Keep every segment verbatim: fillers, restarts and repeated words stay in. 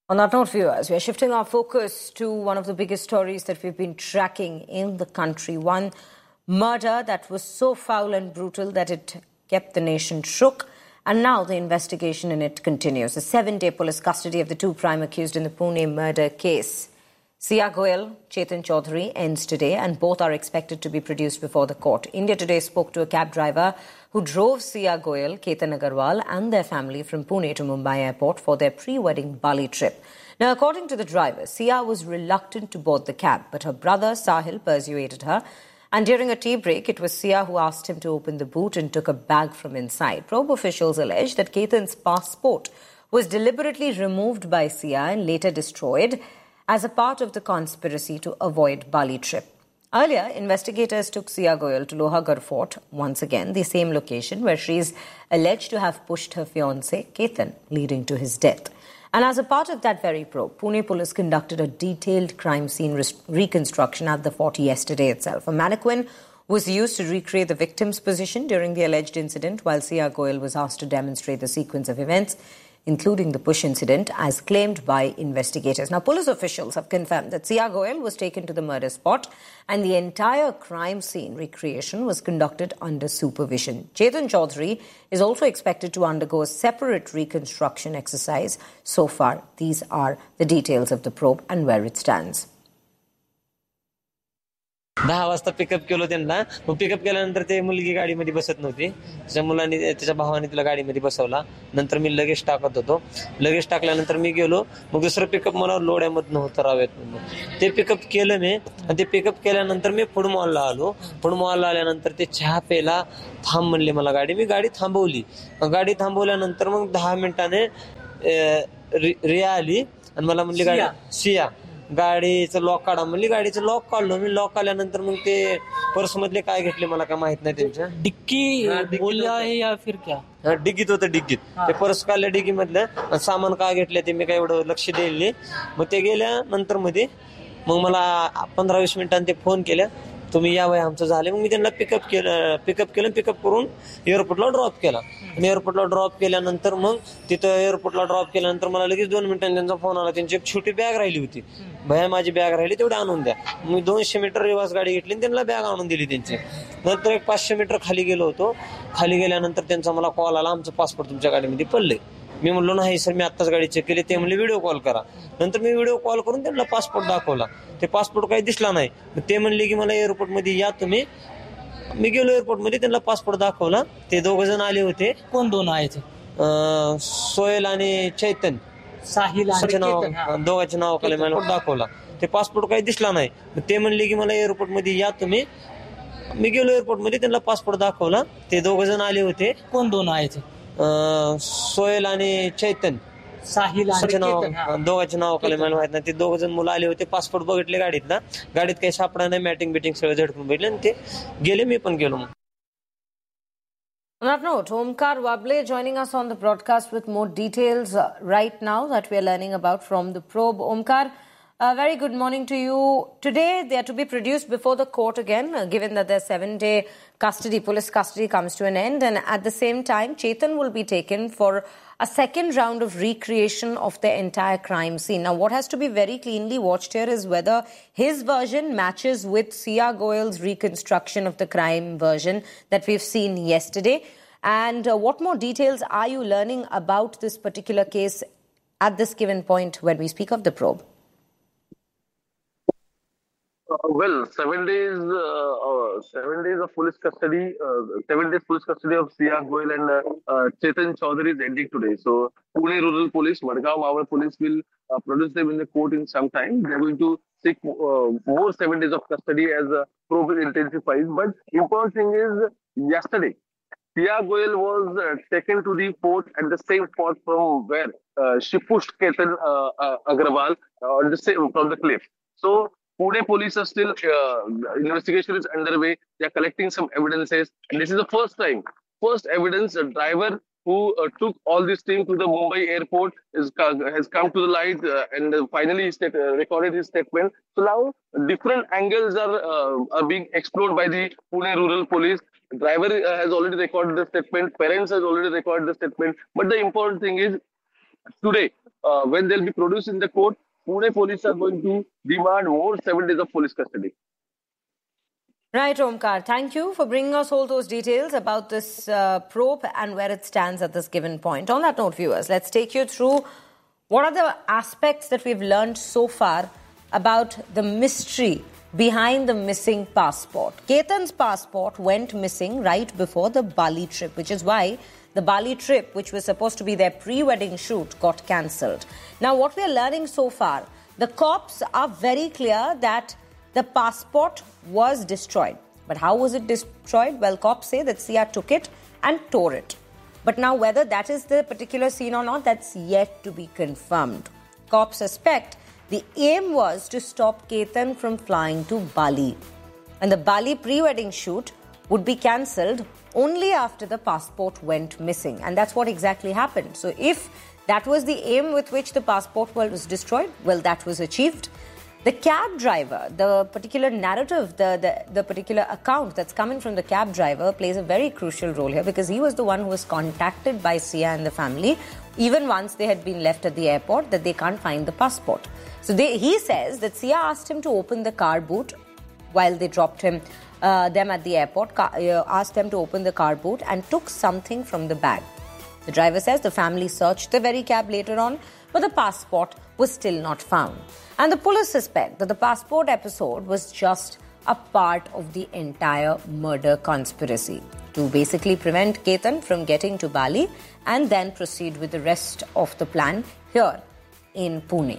On that note, viewers, we are shifting our focus to one of the biggest stories that we've been tracking in the country. One murder that was so foul and brutal that it kept the nation shook. And now the investigation in it continues. A seven-day police custody of the two prime accused in the Pune murder case, Sia Goel, Chetan Chaudhary, ends today, and both are expected to be produced before the court. India Today spoke to a cab driver who drove Sia Goel, Ketan Agarwal and their family from Pune to Mumbai airport for their pre-wedding Bali trip. Now, according to the driver, Sia was reluctant to board the cab, but her brother Sahil persuaded her. And during a tea break, it was Sia who asked him to open the boot and took a bag from inside. Probe officials allege that Ketan's passport was deliberately removed by Sia and later destroyed as a part of the conspiracy to avoid Bali trip. Earlier, investigators took Sia Goel to Lohagarh Fort, once again the same location where she is alleged to have pushed her fiancé, Ketan, leading to his death. And as a part of that very probe, Pune police conducted a detailed crime scene re- reconstruction at the fort yesterday itself. A mannequin was used to recreate the victim's position during the alleged incident, while Sia Goel was asked to demonstrate the sequence of events, including the push incident, as claimed by investigators. Now, police officials have confirmed that Sia Goel was taken to the murder spot and the entire crime scene recreation was conducted under supervision. Chetan Chaudhary is also expected to undergo a separate reconstruction exercise. So far, these are the details of the probe and where it stands. दहा वाजता pickup केलं त्यांना. मग pickup केल्यानंतर ते मुलगी गाडीमध्ये बसत नव्हती. त्याच्या मुलांनी त्याच्या भावाने तिला गाडीमध्ये बसवला. नंतर मी लगेच टाकत होतो. लगेच टाकल्यानंतर मी गेलो. मग दुसरं पिकअप मला लोड्यामधनं होतं रावेत. ते पिकअप केलं मी आणि ते पिकअप केल्यानंतर मी फूड मॉलला आलो. फूड मॉलला आल्यानंतर ते चहा प्यायला थांब म्हणले मला गाडी. मी गाडी थांबवली. गाडी थांबवल्यानंतर मग दहा मिनिटाने रिया आली आणि मला म्हणली गाडी सिया गाडीचं लॉक काढा म्हणली. गाडीचं लॉक काढलो मी. लॉक काढल्यानंतर मग ते पर्स मधले काय घेतले मला काय माहित नाही. त्यांच्या डिक्की बोलला आहे या फिर क्या डिग्गीत होतं. डिग्गीत ते पर्स काढल्या डिग्गी मधलं. सामान काय घेतले ते मी काय एवढं लक्ष द्यायला. मग ते गेल्यानंतर मध्ये मग मला पंधरा वीस मिनिटांनी ते फोन केल्या, तुम्ही या वय आमचं झालं. मग मी त्यांना पिकअप केलं पिकअप केलं पिकअप करून एअरपोर्टला ड्रॉप केला. आणि एअरपोर्टला ड्रॉप केल्यानंतर मग तिथं एअरपोर्टला ड्रॉप केल्यानंतर मला लगेच दोन मिनिटांनी त्यांचा फोन आला. त्यांची एक छोटी बॅग राहिली होती. भया माझी बॅग राहिली तेवढी आणून द्या. मी दोनशे मीटर रिवाज गाडी घेतली आणि त्यांना बॅग आणून दिली त्यांची. नंतर एक पाचशे मीटर खाली गेलो होतो. खाली गेल्यानंतर त्यांचा मला कॉल आला, आमचं पासपोर्ट तुमच्या गाडीमध्ये पडले. मी म्हणलो नाही सर, मी आत्ताच गाडी चेक केली. ते म्हणले व्हिडिओ कॉल करा. नंतर मी व्हिडिओ कॉल करून त्यांना पासपोर्ट दाखवला. ते पासपोर्ट काही दिसला नाही. ते म्हणले की मला एअरपोर्ट मध्ये या तुम्ही. मी गेलो एअरपोर्ट मध्ये, त्यांना पासपोर्ट दाखवला. ते दोघ जण आले होते. कोण दोन आहेत? सोहेल आणि चैतन. साहिल नाव दोघांचे नाव काले मला दाखवला. ते पासपोर्ट काही दिसला नाही. ते म्हणले की मला एअरपोर्ट मध्ये या तुम्ही. मी गेलो एअरपोर्ट मध्ये, त्यांना पासपोर्ट दाखवला. ते दोघ जण आले होते. कोण दोन आहेत? सोहेल आणि चैतन. साहिल नाव दोघांचे नाव काले मला माहित नाही. ते दोघ जण मुलं आले होते. पासपोर्ट बघितले गाडीतला. गाडीत काही सापडा नाही. मॅटिंग बिटिंग सगळं झटकून बघितले आणि ते गेले. मी पण गेलो. मग On that note, Omkar Wable joining us on the broadcast with more details uh, right now that we are learning about from the probe. Omkar, a very good morning to you. Today they are to be produced before the court again, uh, given that their seven-day custody, police custody comes to an end. And at the same time, Chetan will be taken for a second round of recreation of the entire crime scene. Now, what has to be very cleanly watched here is whether his version matches with Sia Goel's reconstruction of the crime version that we've seen yesterday. And uh, what more details are you learning about this particular case at this given point when we speak of the probe? Uh, well, seven days, uh, uh, seven days of police custody, uh, seven days police custody of Sia Goel and uh, uh, Chetan Chaudhary is ending today. So, Pune Rural Police, Madgaon Mawar Police will uh, produce them in the court in some time. They are going to seek uh, more seven days of custody as uh, probe intensifies. But important thing is, yesterday, Sia Goel was uh, taken to the fort at the same spot from where uh, she pushed Ketan uh, uh, Agarwal uh, on the same, from the cliff. So, Pune police are still, uh, investigation is underway. They are collecting some evidences. And this is the first time, first evidence, a driver who uh, took all this team to the Mumbai airport is, uh, has come to the light uh, and uh, finally state, uh, recorded his statement. So now different angles are, uh, are being explored by the Pune Rural Police. The driver uh, has already recorded the statement. Parents has already recorded the statement. But the important thing is, today, uh, when they'll be produced in the court, Pune police are going to demand more seven days of police custody. Right, Omkar. Thank you for bringing us all those details about this uh, probe and where it stands at this given point. On that note, viewers, let's take you through what are the aspects that we've learned so far about the mystery behind the missing passport. Ketan's passport went missing right before the Bali trip, which is why the Bali trip, which was supposed to be their pre-wedding shoot, got cancelled. Now, what we're learning so far, the cops are very clear that the passport was destroyed. But how was it destroyed? Well, cops say that Sia took it and tore it. But now whether that is the particular scene or not, that's yet to be confirmed. Cops suspect the aim was to stop Ketan from flying to Bali. And the Bali pre-wedding shoot would be cancelled only after the passport went missing. And that's what exactly happened. So if that was the aim with which the passport was destroyed, well, that was achieved. The cab driver, the particular narrative, the, the, the particular account that's coming from the cab driver plays a very crucial role here because he was the one who was contacted by Sia and the family, even once they had been left at the airport, that they can't find the passport. So they, he says that Sia asked him to open the car boot while they dropped him, uh, them at the airport, car, uh, asked them to open the car boot and took something from the bag. The driver says the family searched the very cab later on, but the passport was still not found. And the police suspect that the passport episode was just a part of the entire murder conspiracy to basically prevent Ketan from getting to Bali and then proceed with the rest of the plan here in Pune.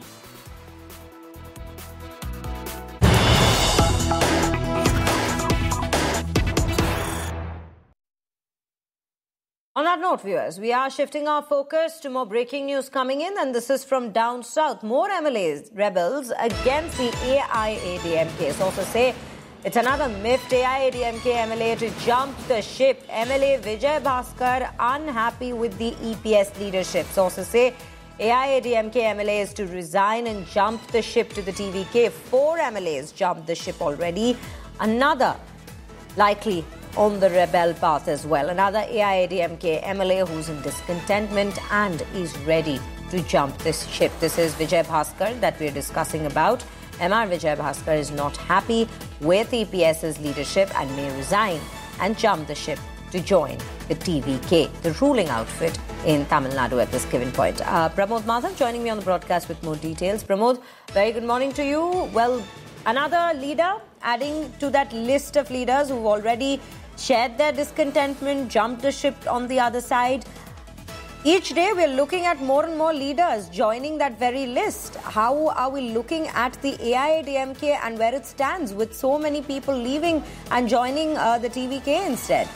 On that note, viewers, we are shifting our focus to more breaking news coming in, and this is from down south. More M L As, rebels against the A I A D M K. Sources say it's another miffed A I A D M K M L A to jump the ship. M L A Vijay Bhaskar unhappy with the E P S leadership. Sources say A I A D M K M L A is to resign and jump the ship to the T V K. Four M L As jumped the ship already. Another likely on the rebel path as well. Another A I A D M K M L A who's in discontentment and is ready to jump this ship. This is Vijay Bhaskar that we're discussing about. M R Vijay Bhaskar is not happy with E P S's leadership and may resign and jump the ship to join the T V K, the ruling outfit in Tamil Nadu at this given point. Uh, Pramod Madhav joining me on the broadcast with more details. Pramod, very good morning to you. Well, another leader adding to that list of leaders who've already shared their discontentment, jumped the ship on the other side. Each day we're looking at more and more leaders joining that very list. How are we looking at the A I A D M K and where it stands with so many people leaving and joining uh, the T V K instead?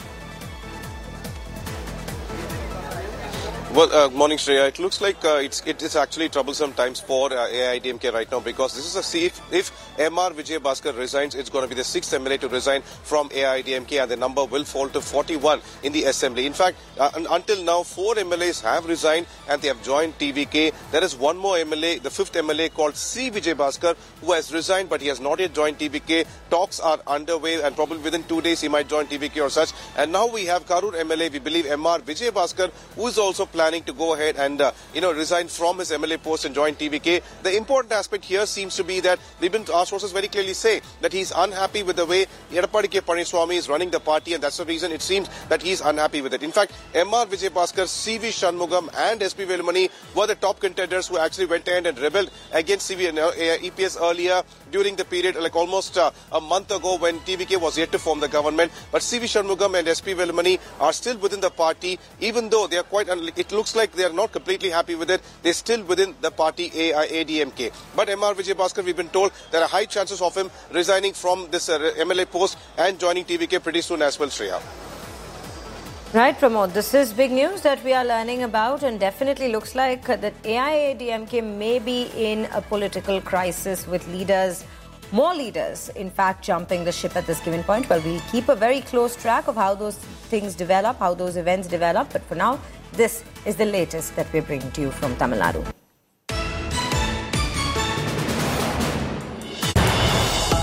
Well, uh, morning, Shreya. It looks like uh, it's it is actually troublesome times for uh, A I A D M K right now because this is a see if, if M R Vijay Bhaskar resigns, it's going to be the sixth M L A to resign from A I A D M K and the number will fall to forty-one in the assembly. In fact, uh, until now, four M L As have resigned and they have joined T V K. There is one more M L A, the fifth M L A called C. Vijay Bhaskar, who has resigned but he has not yet joined T V K. Talks are underway and probably within two days he might join T V K or such. And now we have Karur M L A, we believe M R Vijay Bhaskar, who is also planning planning to go ahead and, uh, you know, resign from his M L A post and join T V K. The important aspect here seems to be that we've been, our sources very clearly say that he's unhappy with the way Edappadi K. Palaniswamy is running the party, and that's the reason it seems that he's unhappy with it. In fact, M R Vijay Bhaskar, C V Shanmugam and S P Velumani were the top contenders who actually went ahead and rebelled against C V and uh, E P S earlier during the period, like almost uh, a month ago when T V K was yet to form the government. But C V Shanmugam and S P Velumani are still within the party, even though they are quite, it looks like they are not completely happy with it. They're still within the party A I A D M K. But M R Vijay Bhaskar, we've been told there are high chances of him resigning from this uh, M L A post and joining T V K pretty soon as well, Shreya. Right, Pramod. This is big news that we are learning about, and definitely looks like that A I A D M K may be in a political crisis with leaders, more leaders, in fact, jumping the ship at this given point. Well, we'll keep a very close track of how those things develop, how those events develop. But for now, this is the latest that we're bringing to you from Tamil Nadu.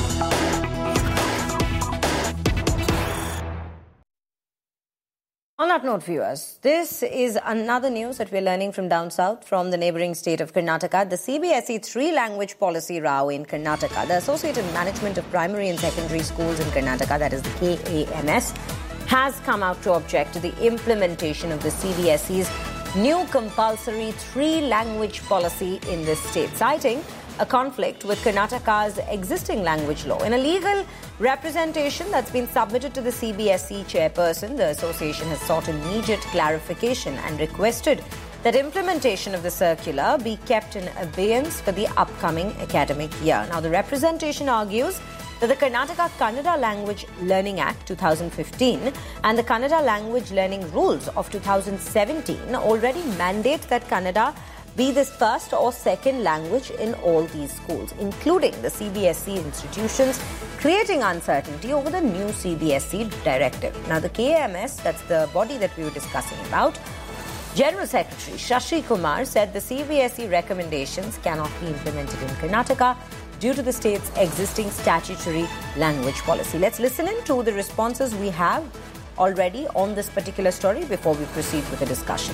On that that note, viewers, this is another news that we're learning from down south, from the neighbouring state of Karnataka. The C B S E three-language policy row in Karnataka. The Associated Management of Primary and Secondary Schools in Karnataka, that is the K A M S, has come out to object to the implementation of the C B S E's new compulsory three-language policy in this state, citing a conflict with Karnataka's existing language law. In a legal representation that's been submitted to the C B S E chairperson, the association has sought immediate clarification and requested that implementation of the circular be kept in abeyance for the upcoming academic year. Now, the representation argues that the Karnataka Kannada Language Learning Act two thousand fifteen and the Kannada Language Learning Rules of two thousand seventeen already mandate that Kannada be the first or second language in all these schools, including the C B S E institutions, creating uncertainty over the new C B S E directive. Now, the K A M S, that's the body that we were discussing about, General Secretary Shashi Kumar said the C B S E recommendations cannot be implemented in Karnataka due to the state's existing statutory language policy. Let's listen in to the responses we have already on this particular story before we proceed with the discussion.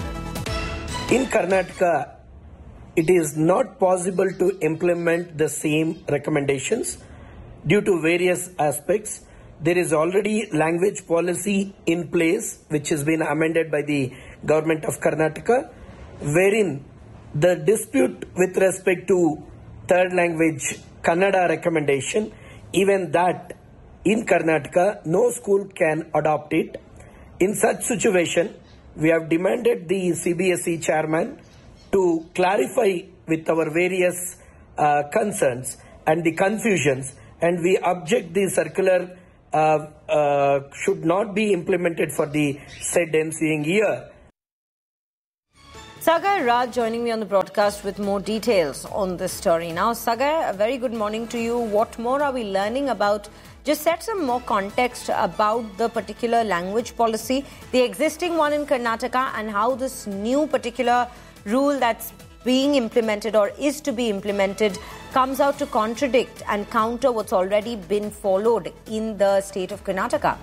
In Karnataka, it is not possible to implement the same recommendations due to various aspects. There is already language policy in place which has been amended by the government of Karnataka, wherein the dispute with respect to third language Kannada recommendation, even that in Karnataka no school can adopt it. In such situation, we have demanded the C B S E chairman to clarify with our various uh, concerns and the confusions, and we object the circular uh, uh, should not be implemented for the said ensuing year. Sagar Raj joining me on the broadcast with more details on this story. Now, Sagar, a very good morning to you. What more are we learning about? Just set some more context about the particular language policy, the existing one in Karnataka, and how this new particular rule that's being implemented or is to be implemented comes out to contradict and counter what's already been followed in the state of Karnataka.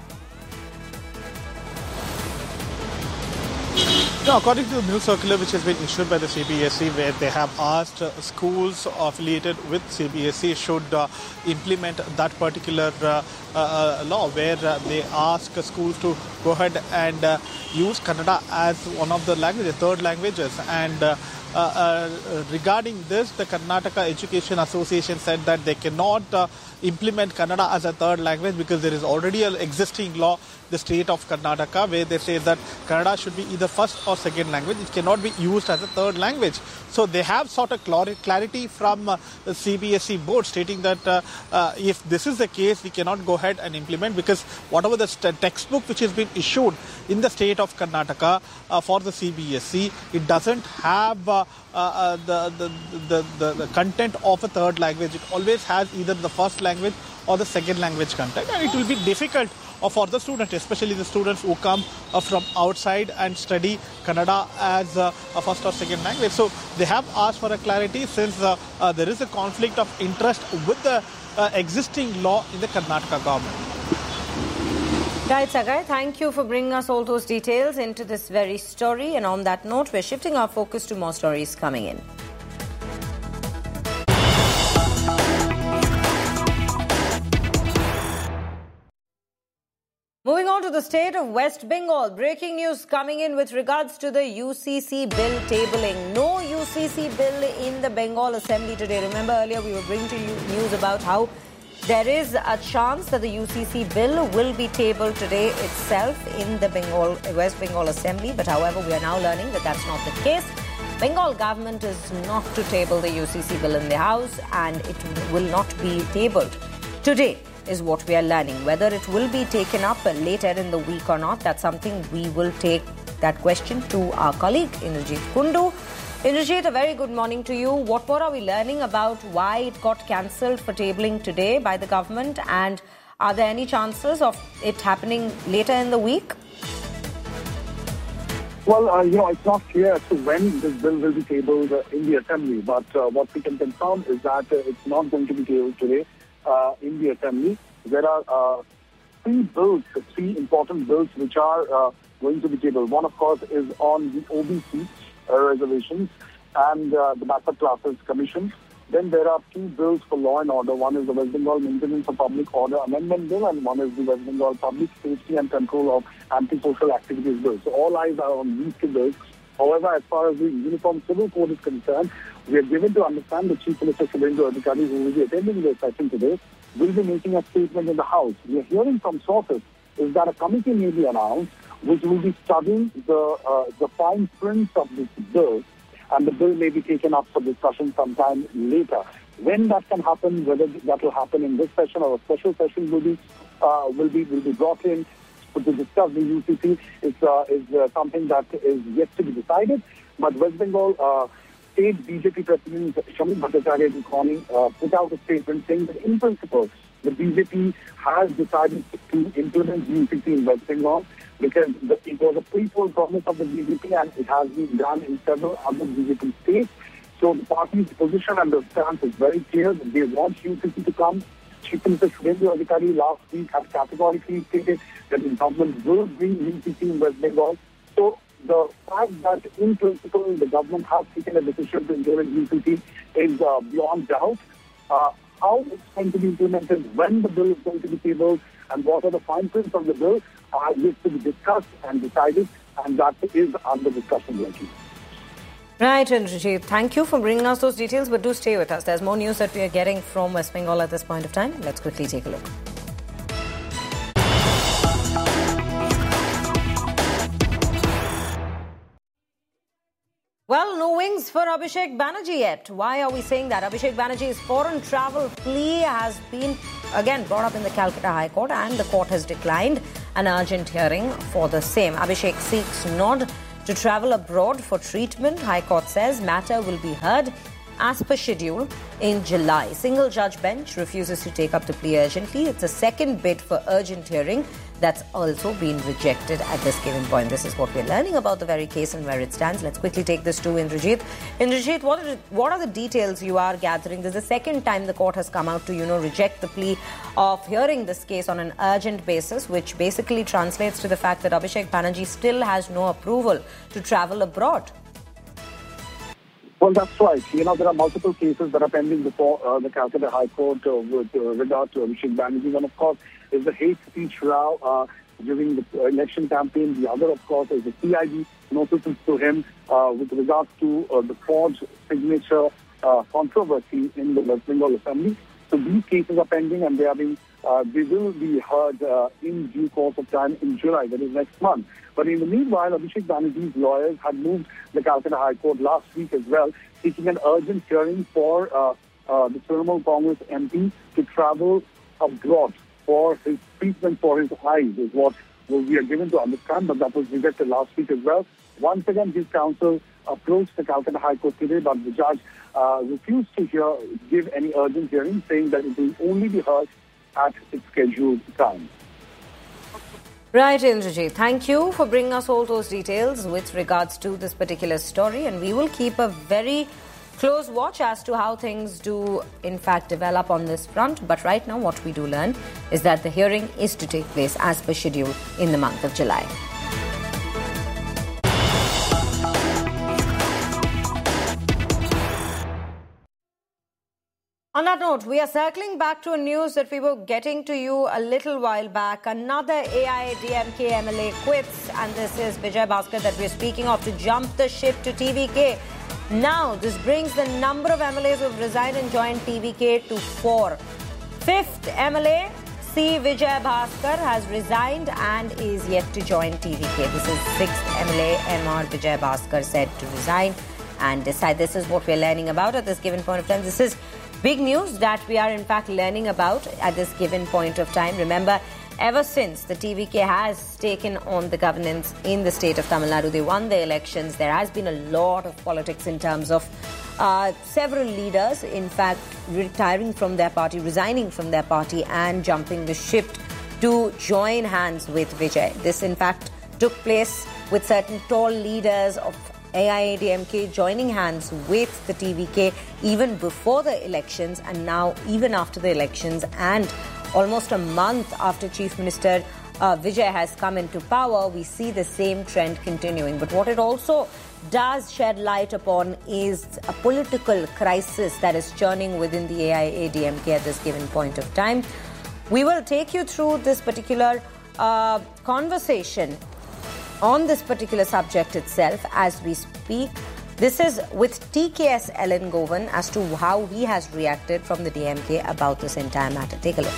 No, according to the new circular which has been issued by the C B S E, where they have asked uh, schools affiliated with C B S E should uh, implement that particular uh, uh, law, where uh, they ask uh, schools to go ahead and uh, use Kannada as one of the languages, third languages. And uh, uh, uh, regarding this, the Karnataka Education Association said that they cannot uh, implement Kannada as a third language because there is already an existing law, the state of Karnataka, where they say that Kannada should be either first or second language. It cannot be used as a third language. So they have sought a clarity from uh, the C B S E board stating that uh, uh, if this is the case, we cannot go ahead and implement, because whatever the st- textbook which has been issued in the state of Karnataka uh, for the C B S E, it doesn't have uh, uh, the, the, the, the, the content of a third language. It always has either the first language or the second language content, and it will be difficult uh, for the students, especially the students who come uh, from outside and study Kannada as uh, a first or second language. So they have asked for a clarity, since uh, uh, there is a conflict of interest with the uh, existing law in the Karnataka government. Right, Sagar, thank you for bringing us all those details into this very story. And on that note, we're shifting our focus to more stories coming in. Moving on to the state of West Bengal, breaking news coming in with regards to the U C C bill tabling. No U C C bill in the Bengal Assembly today. Remember earlier we were bringing to you news about how there is a chance that the U C C bill will be tabled today itself in the Bengal, West Bengal Assembly. But however, we are now learning that that's not the case. Bengal government is not to table the U C C bill in the House, and it will not be tabled today, is what we are learning. Whether it will be taken up later in the week or not, that's something we will take that question to our colleague Indrajit Kundu. Indrajit, a very good morning to you. What more are we learning about why it got cancelled for tabling today by the government, and are there any chances of it happening later in the week? Well, uh, you know, it's not clear as to when this bill will be tabled uh, in the Assembly, but uh, what we can confirm is that uh, it's not going to be tabled today uh, in the Assembly. There are uh, three bills, three important bills which are uh, going to be tabled. One, of course, is on the O B C uh, reservations and uh, the backward classes commission. Then there are two bills for law and order. One is the West Bengal Maintenance of Public Order Amendment Bill, and one is the West Bengal Public Safety and Control of Antisocial Activities Bill. So all eyes are on these two bills. However, as far as the Uniform Civil Code is concerned, we are given to understand the Chief Minister Shubhendu Adhikari, who will be attending the session today, will be making a statement in the House. We are hearing from sources is that a committee may be announced which will be studying the uh, the fine print of this bill, and the bill may be taken up for discussion sometime later. When that can happen, whether that will happen in this session or a special session will be uh, will be will be brought in to discuss the U C C is uh, is uh, something that is yet to be decided. But West Bengal uh, State B J P President Shamil Bhattacharya this morning uh, put out a statement saying that in principle the B J P has decided to implement U C C in West Bengal because the, it was a pre-poll promise of the B J P and it has been done in several other B J P states. So the party's position and the stance is very clear that they want U C C to come. Chief Minister Shubhendu Adhikari last week had categorically stated that the government will bring U C C in West Bengal. So the fact that in principle the government has taken a decision to implement U C C is uh, beyond doubt. Uh, how it's going to be implemented, when the bill is going to be tabled, and what are the fine prints of the bill are yet to be discussed and decided, and that is under discussion right now. Right, Indrajit. Thank you for bringing us those details, but do stay with us. There's more news that we are getting from West Bengal at this point of time. Let's quickly take a look. Well, no wings for Abhishek Banerjee yet. Why are we saying that? Abhishek Banerjee's foreign travel plea has been, again, brought up in the Calcutta High Court, and the court has declined an urgent hearing for the same. Abhishek seeks nod to travel abroad for treatment. High Court says matter will be heard as per schedule in July. Single judge bench refuses to take up the plea urgently. It's a second bid for urgent hearing that's also been rejected at this given point. This is what we're learning about the very case and where it stands. Let's quickly take this to Indrajit. Indrajit, what are, what are the details you are gathering? This is the second time the court has come out to, you know, reject the plea of hearing this case on an urgent basis, which basically translates to the fact that Abhishek Banerjee still has no approval to travel abroad. Well, that's right. You know, there are multiple cases that are pending before uh, the Calcutta High Court uh, with uh, regard to Abhishek Banerjee. One, of course, is the hate speech row uh, during the uh, election campaign. The other, of course, is the C I D notices to him uh, with regards to uh, the forged signature uh, controversy in the West Bengal Assembly. So these cases are pending, and they are being uh, they will be heard uh, in due course of time in July, that is next month. But in the meanwhile, Abhishek Banerjee's lawyers had moved the Calcutta High Court last week as well, seeking an urgent hearing for uh, uh, the Trinamool Congress M P to travel abroad for his treatment for his eyes, is what we are given to understand, but that was rejected last week as well. Once again, his counsel approached the Calcutta High Court today, but the judge uh, refused to hear, give any urgent hearing, saying that it will only be heard at its scheduled time. Right, Indrajit. Thank you for bringing us all those details with regards to this particular story, and we will keep a very close watch as to how things do in fact develop on this front. But right now what we do learn is that the hearing is to take place as per schedule in the month of July. On that note, we are circling back to a news that we were getting to you a little while back. Another A I A D M K M L A quits, and this is Vijay Bhaskar that we're speaking of, to jump the ship to T V K. Now, this brings the number of M L As who have resigned and joined T V K to four. Fifth M L A, C. Vijay Bhaskar, has resigned and is yet to join T V K. This is sixth M L A, M R Vijay Bhaskar, said to resign and decide. This is what we're learning about at this given point of time. This is big news that we are in fact learning about at this given point of time. Remember, ever since the T V K has taken on the governance in the state of Tamil Nadu, they won the elections, there has been a lot of politics in terms of uh, several leaders, in fact, retiring from their party, resigning from their party and jumping the ship to join hands with Vijay. This, in fact, took place with certain tall leaders of A I A D M K joining hands with the T V K even before the elections, and now even after the elections, and almost a month after Chief Minister uh, Vijay has come into power, we see the same trend continuing. But what it also does shed light upon is a political crisis that is churning within the A I A D M K at this given point of time. We will take you through this particular uh, conversation on this particular subject itself as we speak. This is with T K S Elangovan as to how he has reacted from the D M K about this entire matter. Take a look.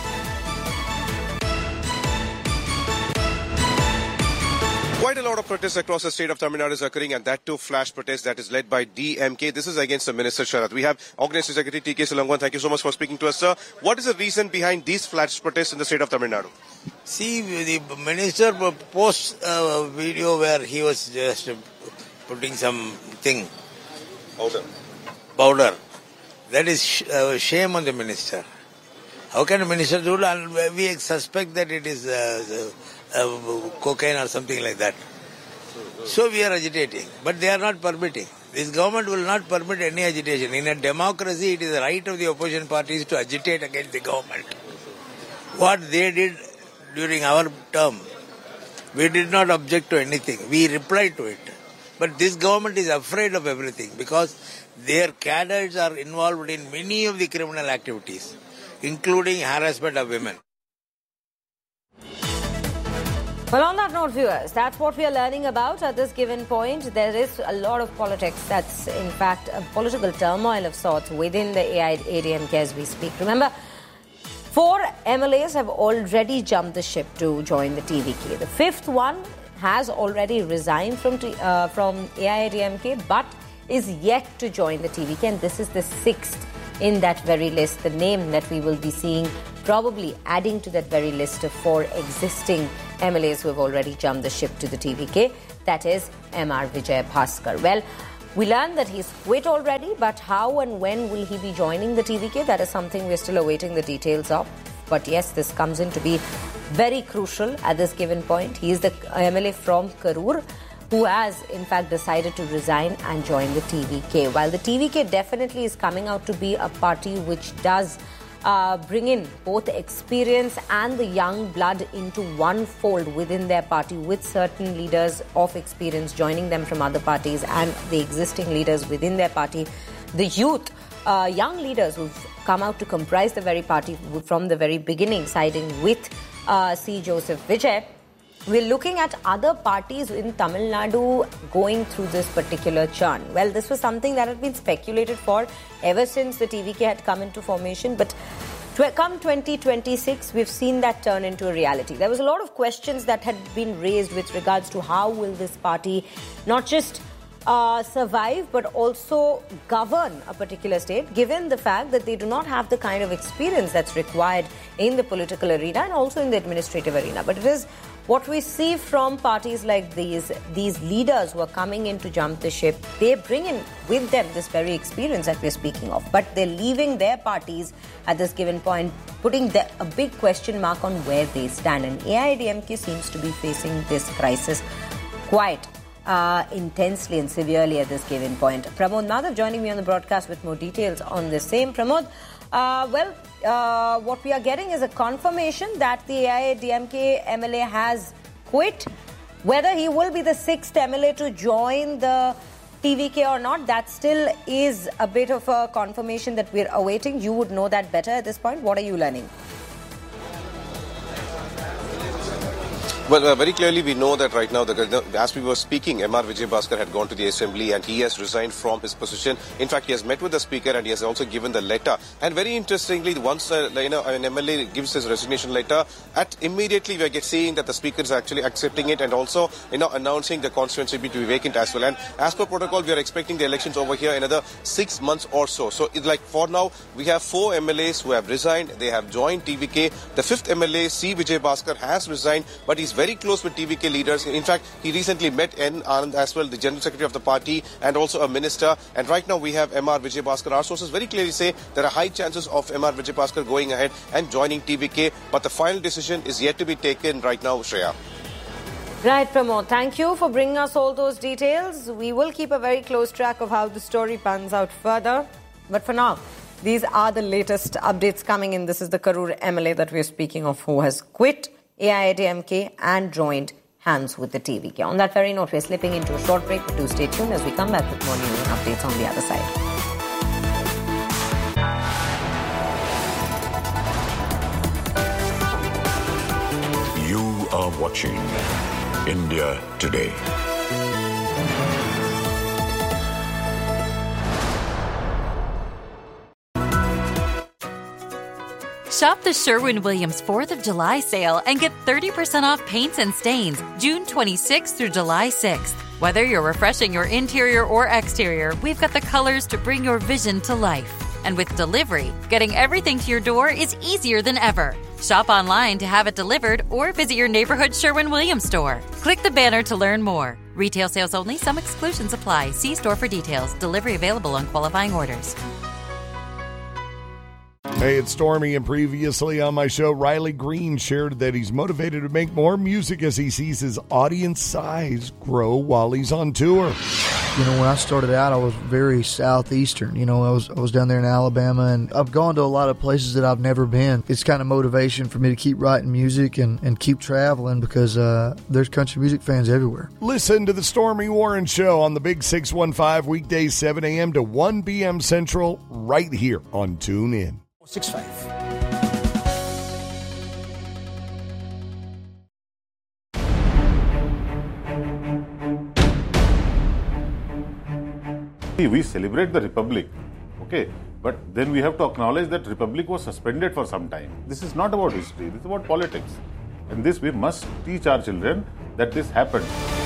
Quite a lot of protests across the state of Tamil Nadu is occurring, and that too flash protest that is led by D M K. This is against the Minister Sharath. We have Organizing Secretary T K S Elangovan. Thank you so much for speaking to us, sir. What is the reason behind these flash protests in the state of Tamil Nadu? See, the minister posts a video where he was just putting some thing. Powder. Powder. That is sh- uh, shame on the minister. How can a minister do that? And we suspect that it is uh, uh, cocaine or something like that. So we are agitating. But they are not permitting. This government will not permit any agitation. In a democracy, it is the right of the opposition parties to agitate against the government. What they did during our term, we did not object to anything. We replied to it. But this government is afraid of everything because their cadres are involved in many of the criminal activities, including harassment of women. Well, on that note, viewers, that's what we are learning about at this given point. There is a lot of politics that's, in fact, a political turmoil of sorts within the A I A D M K as we speak. Remember, four M L As have already jumped the ship to join the T V K. The fifth one has already resigned from uh, from A I A D M K, but is yet to join the T V K, and this is the sixth in that very list, the name that we will be seeing probably adding to that very list of four existing M L As who have already jumped the ship to the T V K, that is M R Vijay Bhaskar. Well, we learned that he's quit already, but how and when will he be joining the T V K? That is something we're still awaiting the details of. But yes, this comes in to be very crucial at this given point. He is the M L A from Karur who has in fact decided to resign and join the T V K. While the T V K definitely is coming out to be a party which does uh, bring in both experience and the young blood into one fold within their party, with certain leaders of experience joining them from other parties and the existing leaders within their party, the youth, uh, young leaders who've come out to comprise the very party from the very beginning, siding with uh, C. Joseph Vijay. We're looking at other parties in Tamil Nadu going through this particular churn. Well, this was something that had been speculated for ever since the T V K had come into formation. But to come twenty twenty-six, we've seen that turn into a reality. There was a lot of questions that had been raised with regards to how will this party not just Uh, survive but also govern a particular state, given the fact that they do not have the kind of experience that's required in the political arena and also in the administrative arena. But it is what we see from parties like these, these leaders who are coming in to jump the ship. They bring in with them this very experience that we're speaking of, but they're leaving their parties at this given point, putting the, a big question mark on where they stand. And A I A D M K seems to be facing this crisis quite Uh, intensely and severely at this given point. Pramod Madhav joining me on the broadcast with more details on the same. Pramod, uh, well, uh, what we are getting is a confirmation that the A I A D M K M L A has quit. Whether he will be the sixth M L A to join the T V K or not, that still is a bit of a confirmation that we're awaiting. You would know that better at this point. What are you learning? Well, uh, very clearly we know that right now, the, as we were speaking, M R Vijay Bhaskar had gone to the assembly and he has resigned from his position. In fact, he has met with the speaker and he has also given the letter. And very interestingly, once uh, you know, an M L A gives his resignation letter, at immediately we are seeing that the speaker is actually accepting it and also you know announcing the constituency to be vacant as well. And as per protocol, we are expecting the elections over here another six months or so. So it's like for now, we have four M L As who have resigned. They have joined T V K. The fifth M L A, C. Vijay Bhaskar, has resigned, but he's very close with T V K leaders. In fact, he recently met N. Anand as well, the General Secretary of the party, and also a minister. And right now we have M R Vijay Bhaskar. Our sources very clearly say there are high chances of M R Vijay Bhaskar going ahead and joining T V K. But the final decision is yet to be taken right now, Shreya. Right, Pramod. Thank you for bringing us all those details. We will keep a very close track of how the story pans out further. But for now, these are the latest updates coming in. This is the Karur M L A that we're speaking of who has quit A I A D M K and joined hands with the T V K. On that very note, we're slipping into a short break, but do stay tuned as we come back with more news and updates on the other side. You are watching India Today. Shop the Sherwin-Williams fourth of July sale and get thirty percent off paints and stains June twenty-sixth through July sixth. Whether you're refreshing your interior or exterior, we've got the colors to bring your vision to life. And with delivery, getting everything to your door is easier than ever. Shop online to have it delivered or visit your neighborhood Sherwin-Williams store. Click the banner to learn more. Retail sales only. Some exclusions apply. See store for details. Delivery available on qualifying orders. Hey, it's Stormy, and previously on my show, Riley Green shared that he's motivated to make more music as he sees his audience size grow while he's on tour. You know, when I started out, I was very southeastern. You know, I was I was down there in Alabama, and I've gone to a lot of places that I've never been. It's kind of motivation for me to keep writing music and, and keep traveling because uh, there's country music fans everywhere. Listen to the Stormy Warren Show on the Big six one five, weekdays seven a.m. to one p.m. Central, right here on TuneIn. six five. We celebrate the Republic, okay, but then we have to acknowledge that Republic was suspended for some time. This is not about history, this is about politics. And this we must teach our children that this happened.